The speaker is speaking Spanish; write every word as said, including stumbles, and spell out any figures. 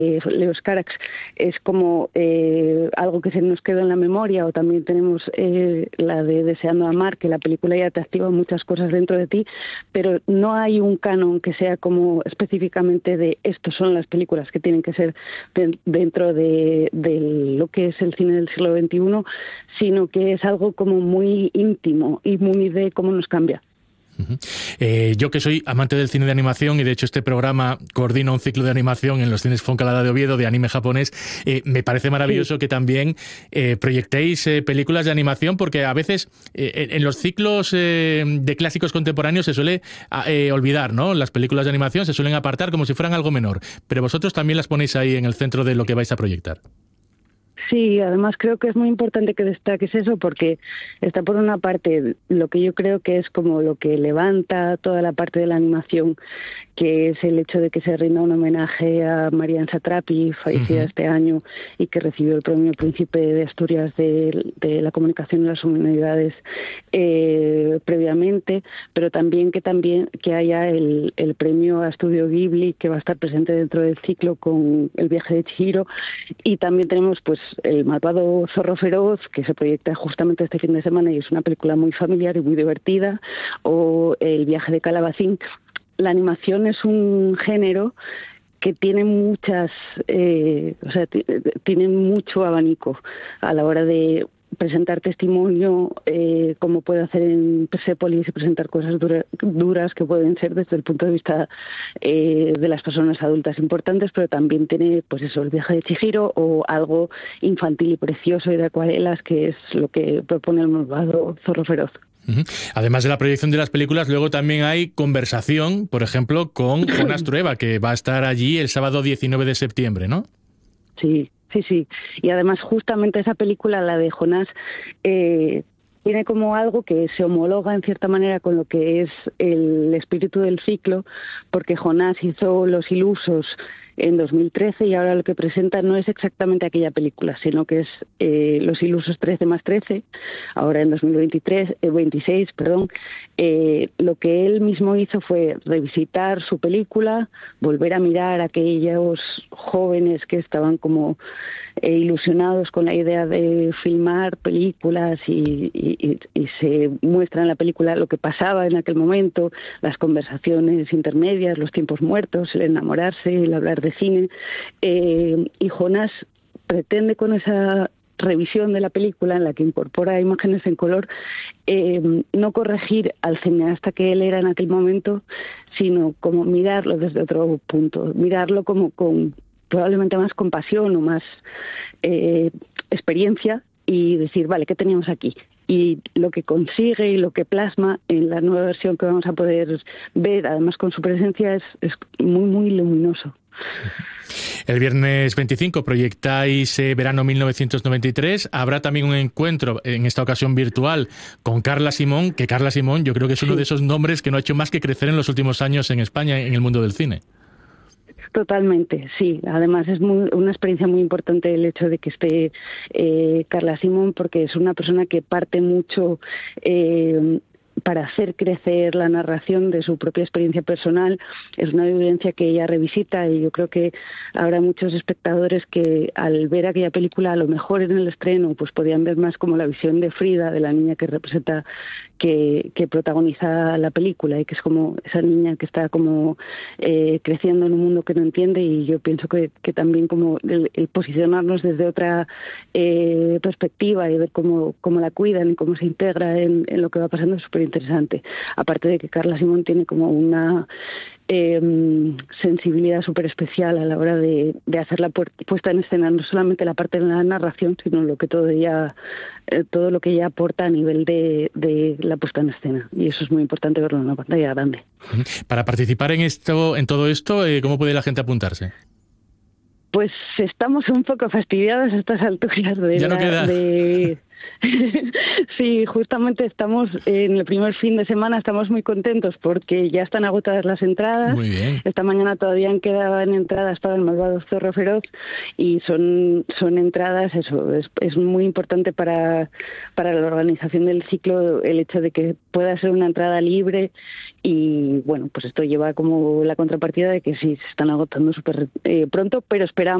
Eh, Leos Carax es como eh, algo que se nos quedó en la memoria, o también tenemos eh, la de Deseando amar, que la película ya te activa muchas cosas dentro de ti, pero no hay un canon que sea como específicamente de estos son las películas que tienen que ser de, dentro de, de lo que es el cine del siglo veintiuno, sino que es algo como muy íntimo y muy de cómo nos cambia. Uh-huh. Eh, yo que soy amante del cine de animación, y de hecho este programa coordina un ciclo de animación en los cines Foncalada de Oviedo de anime japonés, eh, me parece maravilloso sí. que también eh, proyectéis eh, películas de animación, porque a veces eh, en los ciclos eh, de clásicos contemporáneos se suele eh, olvidar, ¿no? Las películas de animación se suelen apartar como si fueran algo menor, pero vosotros también las ponéis ahí en el centro de lo que vais a proyectar. Sí, además creo que es muy importante que destaques eso, porque está por una parte lo que yo creo que es como lo que levanta toda la parte de la animación, que es el hecho de que se rinda un homenaje a Marian Satrapi, fallecida uh-huh. este año, y que recibió el premio Príncipe de Asturias de, de la Comunicación y las Humanidades eh, previamente, pero también que también que haya el, el premio a Estudio Ghibli, que va a estar presente dentro del ciclo con El viaje de Chihiro, y también tenemos pues El malvado zorro feroz, que se proyecta justamente este fin de semana y es una película muy familiar y muy divertida, o El viaje de Calabacín. La animación es un género que tiene muchas, eh, o sea, t- tiene mucho abanico a la hora de presentar testimonio, eh, como puede hacer en Persepolis, y presentar cosas dura, duras que pueden ser desde el punto de vista eh, de las personas adultas importantes, pero también tiene, pues eso, El viaje de Chihiro, o algo infantil y precioso y de acuarelas, que es lo que propone El malvado zorro feroz. Uh-huh. Además de la proyección de las películas, luego también hay conversación, por ejemplo, con Jonás Trueba, que va a estar allí el sábado diecinueve de septiembre, ¿no? Sí, sí, sí. Y además justamente esa película, la de Jonás, eh, tiene como algo que se homologa en cierta manera con lo que es el espíritu del ciclo, porque Jonás hizo Los ilusos en dos mil trece y ahora lo que presenta no es exactamente aquella película, sino que es eh, Los ilusos trece más trece, ahora en dos mil veintitrés, eh, veintiséis, perdón. Eh, lo que él mismo hizo fue revisitar su película, volver a mirar a aquellos jóvenes que estaban como eh, ilusionados con la idea de filmar películas y, y, y se muestra en la película lo que pasaba en aquel momento, las conversaciones intermedias, los tiempos muertos, el enamorarse, el hablar de cine, eh, y Jonás pretende con esa revisión de la película, en la que incorpora imágenes en color, eh, no corregir al cineasta que él era en aquel momento, sino como mirarlo desde otro punto, mirarlo como con probablemente más compasión o más eh, experiencia, y decir, vale, ¿qué teníamos aquí? Y lo que consigue y lo que plasma en la nueva versión que vamos a poder ver, además con su presencia, es, es muy, muy luminoso. El viernes veinticinco proyectáis eh, Verano mil novecientos noventa y tres. Habrá también un encuentro, en esta ocasión virtual, con Carla Simón, que Carla Simón yo creo que es uno sí. de esos nombres que no ha hecho más que crecer en los últimos años en España, en el mundo del cine. Totalmente, sí. Además es muy, una experiencia muy importante el hecho de que esté eh, Carla Simón, porque es una persona que parte mucho eh, para hacer crecer la narración de su propia experiencia personal. Es una vivencia que ella revisita, y yo creo que habrá muchos espectadores que al ver aquella película, a lo mejor en el estreno, pues podían ver más como la visión de Frida, de la niña que representa, que, que protagoniza la película, y que es como esa niña que está como eh, creciendo en un mundo que no entiende. Y yo pienso que, que también como el, el posicionarnos desde otra eh, perspectiva y ver cómo, cómo la cuidan y cómo se integra en, en lo que va pasando es súper interesante. Aparte de que Carla Simón tiene como una eh, sensibilidad súper especial a la hora de, de hacer la pu- puesta en escena, no solamente la parte de la narración, sino lo que todo ella, eh, todo lo que ella aporta a nivel de, de la puesta en escena. Y eso es muy importante verlo en una pantalla grande. Para participar en esto, en todo esto, eh, ¿cómo puede la gente apuntarse? Pues estamos un poco fastidiados a estas alturas de, ya no la, queda. de Sí, justamente estamos en el primer fin de semana, estamos muy contentos porque ya están agotadas las entradas. Muy bien. Esta mañana todavía quedaban entradas para el Malvado Zorro Feroz y son, son entradas, eso, es, es muy importante para, para la organización del ciclo el hecho de que pueda ser una entrada libre y bueno, pues esto lleva como la contrapartida de que sí, se están agotando súper eh, pronto, pero esperamos